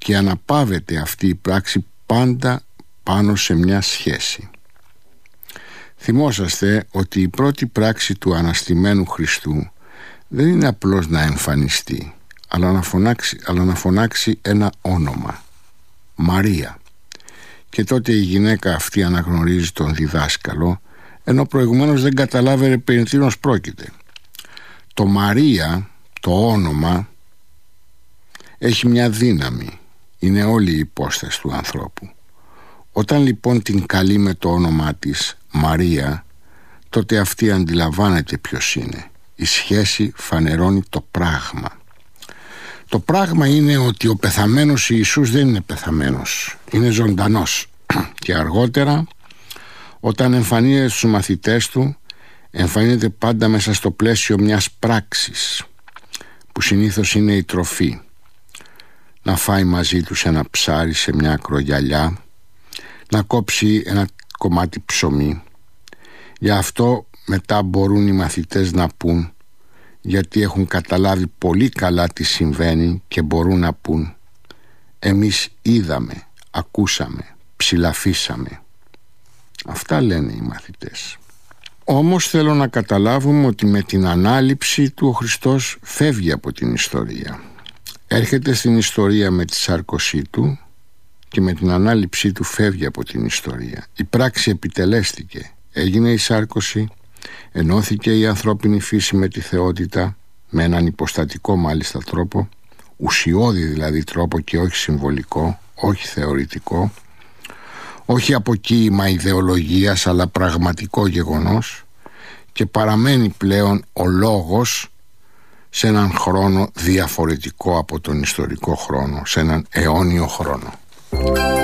και αναπαύεται αυτή η πράξη πάντα πάνω σε μια σχέση. Θυμόσαστε ότι η πρώτη πράξη του αναστημένου Χριστού δεν είναι απλώς να εμφανιστεί, αλλά να φωνάξει ένα όνομα, Μαρία. Και τότε η γυναίκα αυτή αναγνωρίζει τον διδάσκαλο, ενώ προηγουμένως δεν καταλάβαινε περί τίνος πρόκειται. Το Μαρία, το όνομα, έχει μια δύναμη. Είναι όλη η υπόσταση του ανθρώπου. Όταν λοιπόν την καλεί με το όνομά της Μαρία, τότε αυτή αντιλαμβάνεται ποιος είναι. Η σχέση φανερώνει το πράγμα. Το πράγμα είναι ότι ο πεθαμένος Ιησούς δεν είναι πεθαμένος, είναι ζωντανός. Και αργότερα, όταν εμφανίζεται στους μαθητές του, εμφανίζεται πάντα μέσα στο πλαίσιο μιας πράξης, που συνήθως είναι η τροφή. Να φάει μαζί τους ένα ψάρι σε μια ακρογιαλιά, να κόψει ένα κομμάτι ψωμί. Γι' αυτό μετά μπορούν οι μαθητές να πούν, γιατί έχουν καταλάβει πολύ καλά τι συμβαίνει, και μπορούν να πούν: εμείς είδαμε, ακούσαμε, ψηλαφίσαμε. Αυτά λένε οι μαθητές. Όμως θέλω να καταλάβουμε ότι με την ανάληψη του ο Χριστός φεύγει από την ιστορία. Έρχεται στην ιστορία με τη σάρκωσή του και με την ανάληψή του φεύγει από την ιστορία. Η πράξη επιτελέστηκε. Έγινε η σάρκωση, ενώθηκε η ανθρώπινη φύση με τη θεότητα, με έναν υποστατικό μάλιστα τρόπο, ουσιώδη δηλαδή τρόπο και όχι συμβολικό, όχι θεωρητικό, όχι αποκοίημα ιδεολογίας, αλλά πραγματικό γεγονός, και παραμένει πλέον ο λόγος σε έναν χρόνο διαφορετικό από τον ιστορικό χρόνο, σε έναν αιώνιο χρόνο.